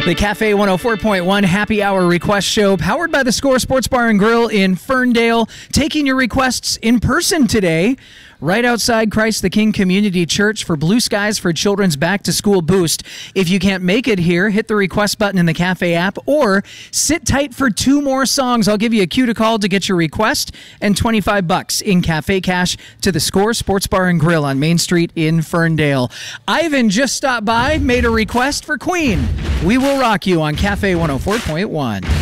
The Cafe 104.1 Happy Hour Request Show, powered by the Score Sports Bar and Grill in Ferndale, taking your requests in person today, right outside Christ the King Community Church for Blue Skies for Children's Back to School Boost. If you can't make it here, hit the request button in the Cafe app or sit tight for 2 more songs. I'll give you a cue to call to get your request and $25 in Cafe Cash to the Score Sports Bar and Grill on Main Street in Ferndale. Ivan just stopped by, made a request for Queen. We will rock you on Cafe 104.1.